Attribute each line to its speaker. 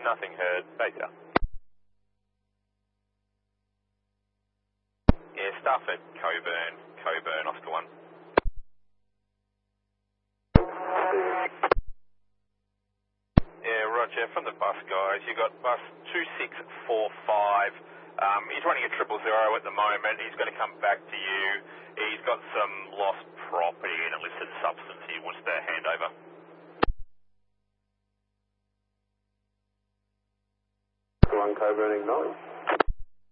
Speaker 1: nothing heard. Baker. Yeah, staff at Coburn, Oscar 1. Yeah, roger. From the bus guys, you got bus 2645. He's running a 000 at the moment. He's going to come back to you. He's got some lost property and illicit substance he wants to hand over.
Speaker 2: One Coburn acknowledged.